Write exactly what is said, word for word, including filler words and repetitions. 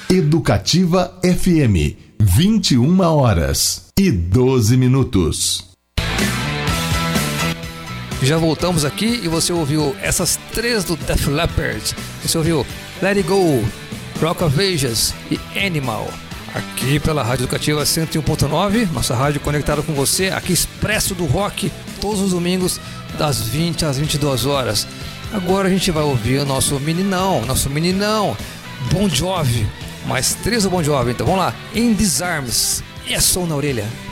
Educativa F M, vinte e uma horas e doze minutos. Já voltamos aqui e você ouviu essas três do Def Leppard. Você ouviu Let It Go, Rock of Ages e Animal. Aqui pela Rádio Educativa cento e um ponto nove, nossa rádio conectada com você, aqui Expresso do Rock, todos os domingos, das vinte às vinte e duas horas. Agora a gente vai ouvir o nosso meninão, nosso meninão, Bon Jovi. Mais três do Bon Jovi, então vamos lá. In These Arms, é som na orelha.